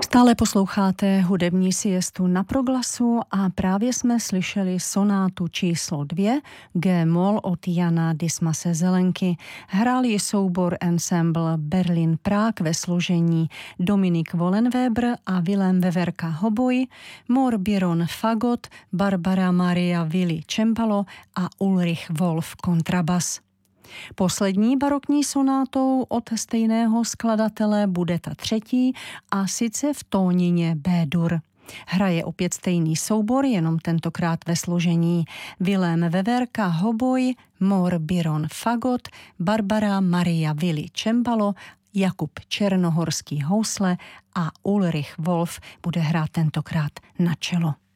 Stále posloucháte hudební siestu na Proglasu a právě jsme slyšeli sonátu číslo 2 G-moll od Jana Dismase Zelenky. Hrál ji soubor ensemble Berlin Prague ve složení Dominik Wollenweber a Vilém Veverka hoboj, Mor Biron fagot, Barbara Maria Willi cembalo a Ulrich Wolf kontrabas. Poslední barokní sonátou od stejného skladatele bude ta třetí a sice v tónině B-dur. Hraje opět stejný soubor, jenom tentokrát ve složení Vilém Veverka hoboj, Mor Biron fagot, Barbara Maria Willi cembalo, Jakub Černohorský housle a Ulrich Wolf bude hrát tentokrát na čelo.